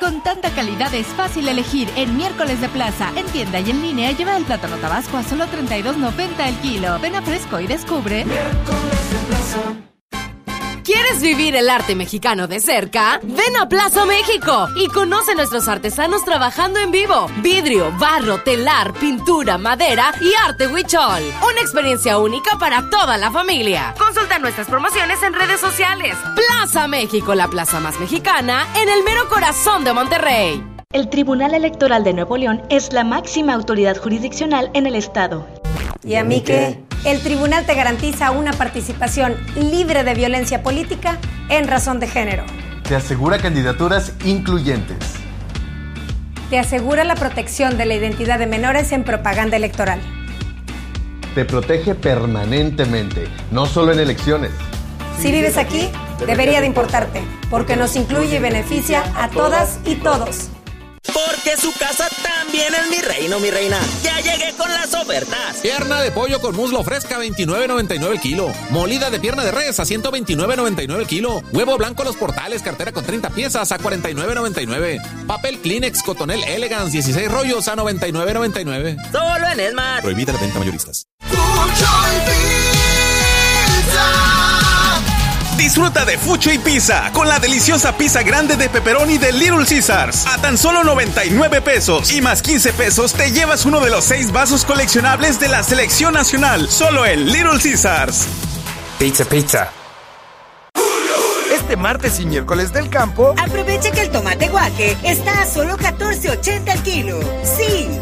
Con tanta calidad es fácil elegir en Miércoles de Plaza. En tienda y en línea lleva el plátano tabasco a solo $32.90 el kilo. Ven a Fresco y descubre Miércoles de Plaza. ¿Quieres vivir el arte mexicano de cerca? Ven a Plaza México y conoce a nuestros artesanos trabajando en vivo. Vidrio, barro, telar, pintura, madera y arte huichol. Una experiencia única para toda la familia. Consulta nuestras promociones en redes sociales. Plaza México, la plaza más mexicana en el mero corazón de Monterrey. El Tribunal Electoral de Nuevo León es la máxima autoridad jurisdiccional en el estado. ¿Y a mí qué? El tribunal te garantiza una participación libre de violencia política en razón de género. Te asegura candidaturas incluyentes. Te asegura la protección de la identidad de menores en propaganda electoral. Te protege permanentemente, no solo en elecciones. Si vives aquí, debería de importarte, porque nos incluye y beneficia a todas y todos. Porque su casa también es mi reino, mi reina. Ya llegué con las ofertas. Pierna de pollo con muslo fresca, $29.99 el kilo. Molida de pierna de res a $129.99 el kilo. Huevo blanco Los Portales, cartera con 30 piezas a $49.99. Papel Kleenex Cotonel Elegance, 16 rollos a $99.99. Solo en Esmar. Prohibida la venta mayoristas. Disfruta de Fucho y Pizza con la deliciosa pizza grande de pepperoni de Little Caesars a tan solo 99 pesos y más 15 pesos te llevas uno de los 6 vasos coleccionables de la selección nacional, solo en Little Caesars. Pizza. Este martes y miércoles del campo, aprovecha que el tomate guaje está a solo $14.80 el kilo. Sí,